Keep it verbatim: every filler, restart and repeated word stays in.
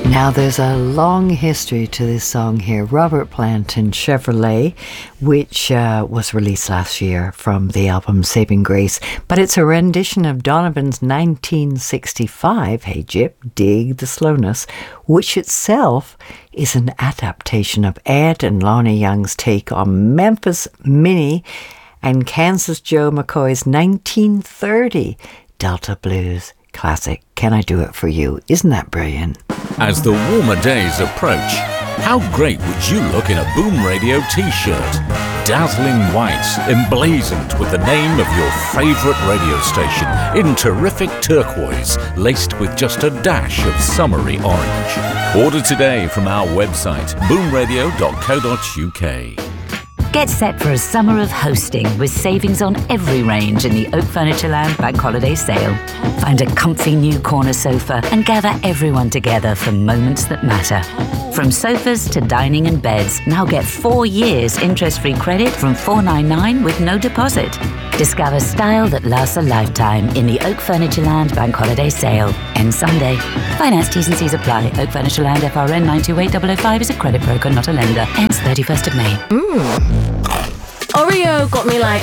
Now, there's a long history to this song here. Robert Plant and Chevrolet, which uh, was released last year from the album Saving Grace. But it's a rendition of Donovan's nineteen sixty-five, Hey Gyp, Dig the Slowness, which itself is an adaptation of Ed and Lonnie Young's take on Memphis Minnie and Kansas Joe McCoy's nineteen thirty Delta Blues classic, Can I Do It For You? Isn't that brilliant? As the warmer days approach, how great would you look in a Boom Radio t-shirt? Dazzling white, emblazoned with the name of your favourite radio station in terrific turquoise, laced with just a dash of summery orange. Order today from our website, boom radio dot co dot u k. Get set for a summer of hosting with savings on every range in the Oak Furnitureland Bank Holiday Sale. Find a comfy new corner sofa and gather everyone together for moments that matter. From sofas to dining and beds, now get four years interest-free credit from four ninety-nine with no deposit. Discover style that lasts a lifetime in the Oak Furnitureland Bank Holiday Sale. End Sunday. Finance T's and C's apply. Oak Furnitureland F R N nine two eight zero zero five is a credit broker, not a lender. Ends thirty-first of May. Mmm. Oreo got me like